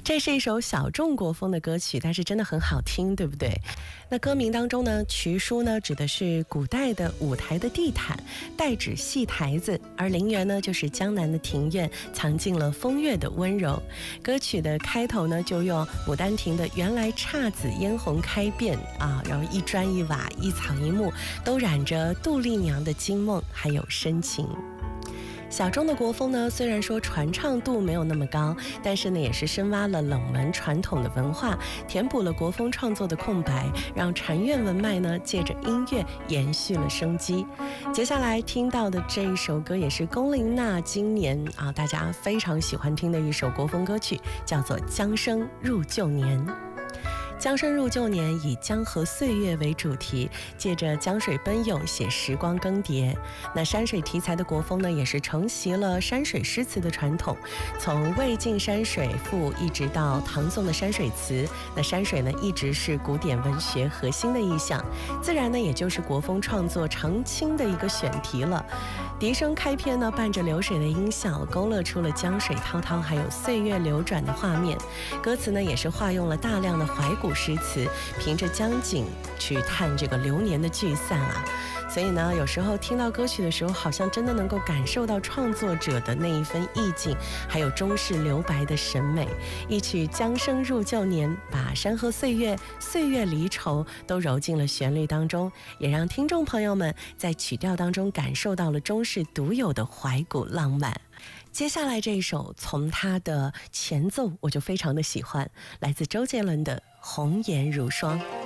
这是一首小众国风的歌曲，但是真的很好听，对不对？那歌名当中呢，渠书呢指的是古代的舞台的地毯，代指戏台子，而陵园呢就是江南的庭院，藏进了风月的温柔。歌曲的开头呢就用《牡丹亭》的原来姹紫嫣红开遍啊，然后一砖一瓦一草一木都染着杜丽娘的惊梦还有深情。小众的国风呢，虽然说传唱度没有那么高，但是呢，也是深挖了冷门传统的文化，填补了国风创作的空白，让禅院文脉呢，借着音乐延续了生机。接下来听到的这一首歌，也是龚琳娜今年大家非常喜欢听的一首国风歌曲，叫做《江声入旧年》。江声入旧年以江河岁月为主题，借着江水奔涌写时光更迭。那山水题材的国风呢，也是承袭了山水诗词的传统，从魏晋山水赋一直到唐宋的山水词，那山水呢一直是古典文学核心的意象，自然呢也就是国风创作常青的一个选题了。笛声开篇呢，伴着流水的音效，勾勒出了江水滔滔还有岁月流转的画面。歌词呢也是化用了大量的怀古诗词，凭着江景去探这个流年的聚散啊。所以呢，有时候听到歌曲的时候，好像真的能够感受到创作者的那一份意境，还有中式留白的审美。一曲《江声入旧年》，把山河岁月、岁月离愁都揉进了旋律当中，也让听众朋友们在曲调当中感受到了中式独有的怀古浪漫。接下来这一首，从它的前奏我就非常的喜欢，来自周杰伦的《红颜如霜》。